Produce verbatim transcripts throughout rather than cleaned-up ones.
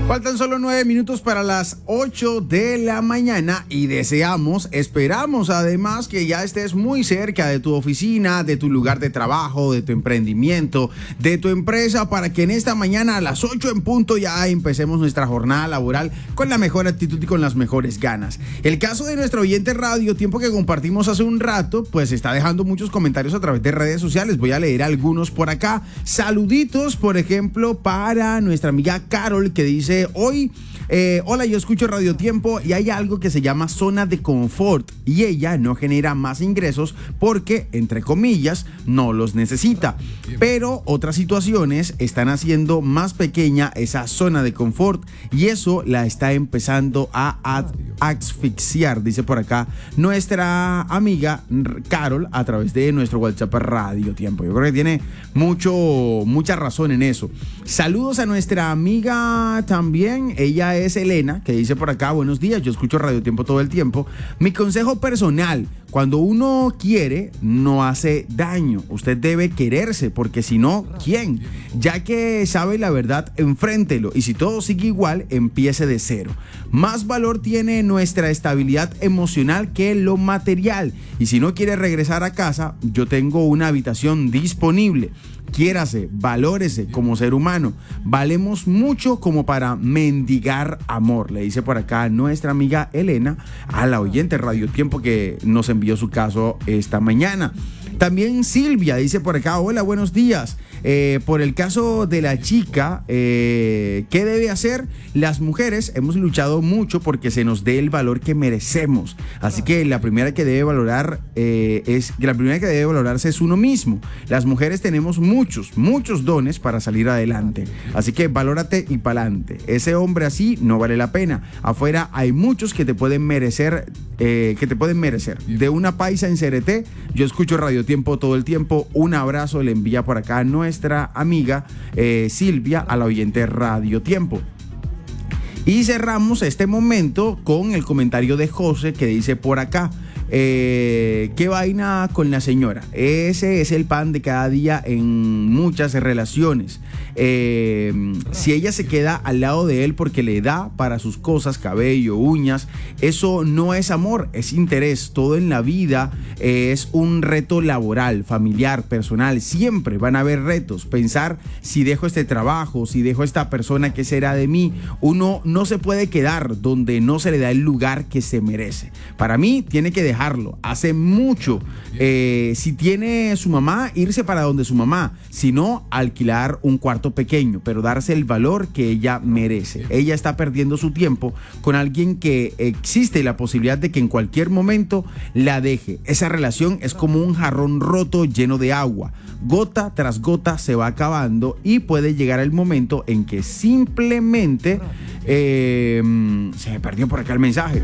Faltan solo nueve minutos para las ocho de la mañana y deseamos, esperamos además que ya estés muy cerca de tu oficina, de tu lugar de trabajo, de tu emprendimiento, de tu empresa, para que en esta mañana a las ocho en punto ya empecemos nuestra jornada laboral con la mejor actitud y con las mejores ganas. El caso de nuestro oyente Radio Tiempo que compartimos hace un rato, pues está dejando muchos comentarios a través de redes sociales. Voy a leer algunos por acá. Saluditos, por ejemplo, para nuestra amiga Carol, que dice: hoy, eh, hola, yo escucho Radio Tiempo y hay algo que se llama zona de confort y ella no genera más ingresos porque, entre comillas, no los necesita. Pero otras situaciones están haciendo más pequeña esa zona de confort y eso la está empezando a asfixiar, dice por acá nuestra amiga Carol a través de nuestro WhatsApp Radio Tiempo. Yo creo que tiene mucho, mucha razón en eso. Saludos a nuestra amiga también, ella es Elena, que dice por acá: buenos días, yo escucho Radio Tiempo todo el tiempo. Mi consejo personal: cuando uno quiere, no hace daño. Usted debe quererse, porque si no, ¿quién? Ya que sabe la verdad, enfréntelo. Y si todo sigue igual, empiece de cero. Más valor tiene nuestra estabilidad emocional que lo material. Y si no quiere regresar a casa, yo tengo una habitación disponible. Quiérase, valórese como ser humano. Valemos mucho como para mendigar amor, le dice por acá nuestra amiga Elena a la oyente Radio Tiempo que nos envió su caso esta mañana. También Silvia dice por acá: hola, buenos días. Eh, por el caso de la chica, eh, ¿qué debe hacer? Las mujeres hemos luchado mucho porque se nos dé el valor que merecemos. Así que la primera que debe valorar eh, es la primera que debe valorarse es uno mismo. Las mujeres tenemos muchos, muchos dones para salir adelante. Así que valórate y pa'lante. Ese hombre así no vale la pena. Afuera hay muchos que te pueden merecer, eh, que te pueden merecer. De una paisa en Cereté, yo escucho Radio Tiempo todo el tiempo. Un abrazo le envía por acá nuestra amiga eh, Silvia a la oyente Radio Tiempo. Y cerramos este momento con el comentario de José, que dice por acá: Eh, ¿qué vaina con la señora? Ese es el pan de cada día en muchas relaciones. Eh, si ella se queda al lado de él porque le da para sus cosas, cabello, uñas, eso no es amor, es interés. Todo en la vida eh, es un reto laboral, familiar, personal. Siempre van a haber retos. Pensar: si dejo este trabajo, si dejo esta persona, ¿qué será de mí? Uno no se puede quedar donde no se le da el lugar que se merece. Para mí tiene que dejarlo. Hace mucho, eh, si tiene su mamá, irse para donde su mamá. Si no, alquilar un cuarto pequeño, pero darse el valor que ella merece. Ella está perdiendo su tiempo con alguien que existe la posibilidad de que en cualquier momento la deje. Esa relación es como un jarrón roto lleno de agua. Gota tras gota se va acabando y puede llegar el momento en que simplemente eh, se me perdió por acá el mensaje.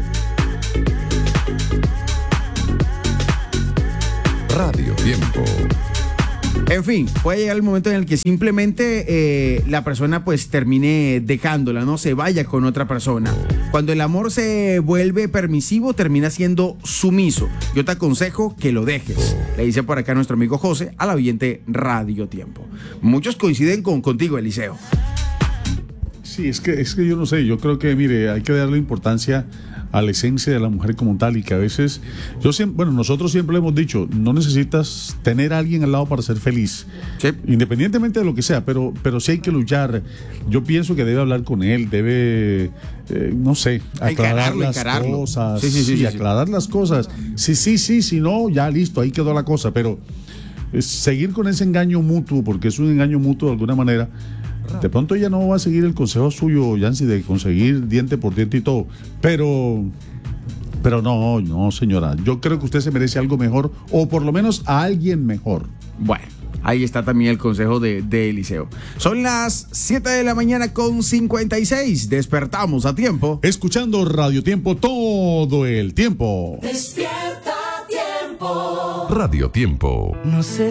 Radio Tiempo. En fin, puede llegar el momento en el que simplemente eh, la persona pues termine dejándola, no se vaya con otra persona. Cuando el amor se vuelve permisivo, termina siendo sumiso. Yo te aconsejo que lo dejes, le dice por acá nuestro amigo José a la oyente Radio Tiempo. Muchos coinciden con, contigo, Eliseo. Sí, es que, es que yo no sé, yo creo que, mire, hay que darle importancia a la esencia de la mujer como tal, y que a veces, yo siempre, bueno, nosotros siempre le hemos dicho, no necesitas tener a alguien al lado para ser feliz, sí, independientemente de lo que sea, pero, pero sí hay que luchar. Yo pienso que debe hablar con él, debe, eh, no sé, aclarar las encararlo. cosas, sí, sí, sí, sí, sí, aclarar las cosas, sí, sí, sí, si no, ya listo, ahí quedó la cosa, pero es seguir con ese engaño mutuo, porque es un engaño mutuo de alguna manera. De pronto ella no va a seguir el consejo suyo, Yancy, de conseguir diente por diente y todo, pero pero no, no, señora, yo creo que usted se merece algo mejor, o por lo menos a alguien mejor. Bueno, ahí está también el consejo de, de Eliseo. Son las siete de la mañana con cincuenta y seis, despertamos a tiempo, escuchando Radio Tiempo todo el tiempo. Despierta Tiempo. Radio Tiempo. No sé